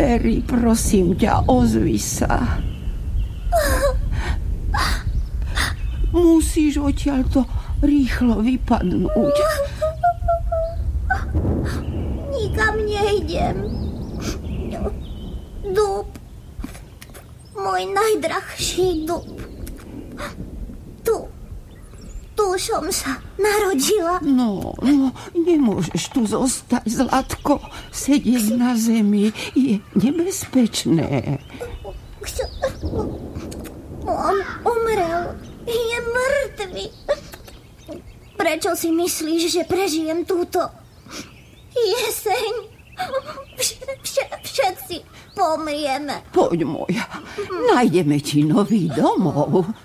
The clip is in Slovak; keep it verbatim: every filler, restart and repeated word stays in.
Mary, prosím ťa, ozvi sa. Musíš odtiaľto rýchlo vypadnúť. Nikam nejdem. Dub. Môj najdrahší dub. Tu. Tu som sa narodila. No, no, nemôžeš tu zostať, Zlatko. Sedieť na zemi je nebezpečné. On umrel. Je mŕtvy. Prečo si myslíš, že prežijem túto jeseň? Vš- vš- všetci pomrieme. Poď moja, nájdeme ti nový domov.